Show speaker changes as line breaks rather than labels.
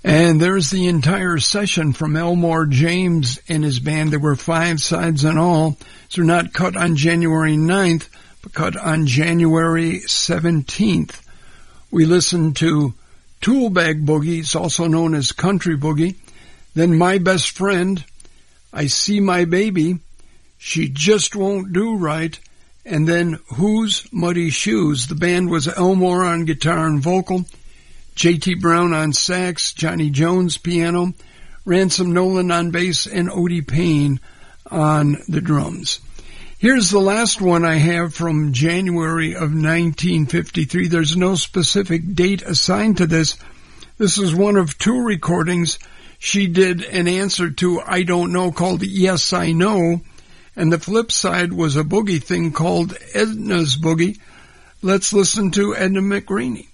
And there's the entire session from Elmore James and his band. There were 5 sides in all. So not cut on January 9th, but cut on January 17th. We listened to Toolbag Boogie, it's also known as Country Boogie. Then My Best Friend, I See My Baby, She Just Won't Do Right, and then Who's Muddy Shoes. The band was Elmore on guitar and vocal, J.T. Brown on sax, Johnny Jones piano, Ransom Nolan on bass, and Odie Payne on the drums. Here's the last one I have from January of 1953. There's no specific date assigned to this. This is one of 2 recordings she did an answer to I Don't Know called Yes, I Know, and the flip side was a boogie thing called Edna's Boogie. Let's listen to Edna McGraney.